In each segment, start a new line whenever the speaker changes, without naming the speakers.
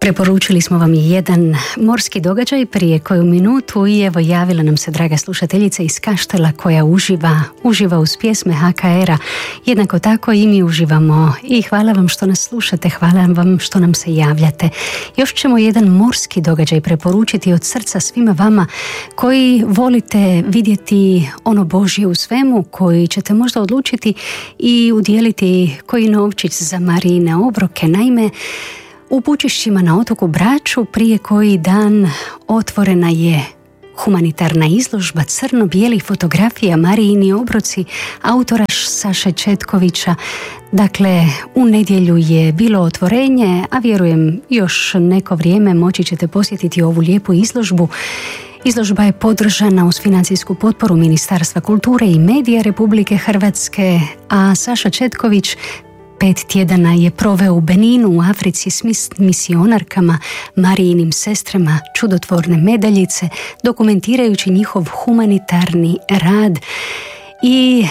Preporučili smo vam jedan morski događaj prije koju minutu i evo javila nam se draga slušateljica iz Kaštela koja uživa uz pjesme HKR-a. Jednako tako i mi uživamo i hvala vam što nas slušate, hvala vam što nam se javljate. Još ćemo jedan morski događaj preporučiti od srca svima vama koji volite vidjeti ono Božje u svemu, koji ćete možda odlučiti i udjeliti koji novčić za Marijine obroke. Naime, u Pučišćima na otoku Braču prije koji dan otvorena je humanitarna izložba crno-bijelih fotografija Marijini obroci autora Saše Četkovića. Dakle, u nedjelju je bilo otvorenje, a vjerujem još neko vrijeme moći ćete posjetiti ovu lijepu izložbu. Izložba je podržana uz financijsku potporu Ministarstva kulture i medija Republike Hrvatske, a Saša Četković 5 tjedana je proveo u Beninu u Africi s misionarkama, Marijinim sestrama, čudotvorne medaljice, dokumentirajući njihov humanitarni rad i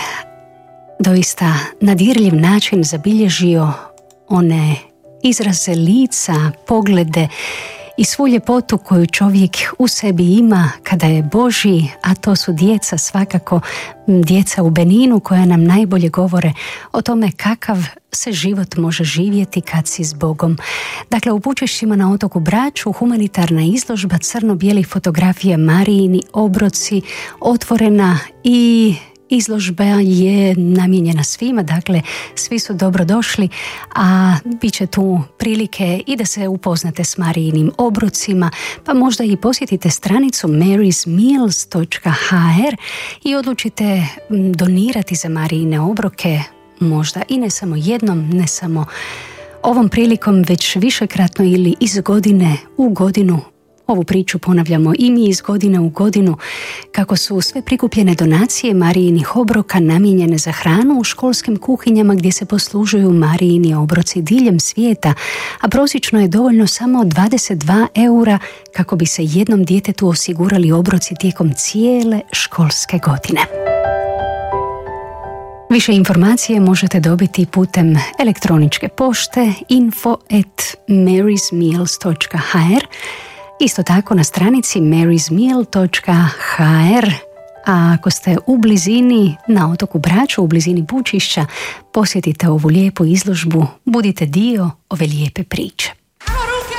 doista na dirljiv način zabilježio one izraze lica, poglede i svu ljepotu koju čovjek u sebi ima kada je Božji, a to su djeca, svakako djeca u Beninu koja nam najbolje govore o tome kakav se život može živjeti kad si s Bogom. Dakle, u Pučišćima na otoku Braču humanitarna izložba crno-bijelih fotografija Marijini obroci otvorena i izložba je namijenjena svima, dakle svi su dobrodošli, a bit će tu prilike i da se upoznate s Marijinim obrocima, pa možda i posjetite stranicu marysmeals.hr i odlučite donirati za Marijine obroke, možda i ne samo jednom, ne samo ovom prilikom, već višekratno ili iz godine u godinu. Ovu priču ponavljamo i mi iz godine u godinu, kako su sve prikupljene donacije Marijinih obroka namijenjene za hranu u školskim kuhinjama gdje se poslužuju Marijini obroci diljem svijeta, a prosječno je dovoljno samo 22 eura kako bi se jednom djetetu osigurali obroci tijekom cijele školske godine. Više informacije možete dobiti putem elektroničke pošte info@marysmeals.hr, isto tako na stranici marysmeal.hr. A ako ste u blizini na otoku Braču, u blizini Pučišća, posjetite ovu lijepu izložbu, budite dio ove lijepe priče.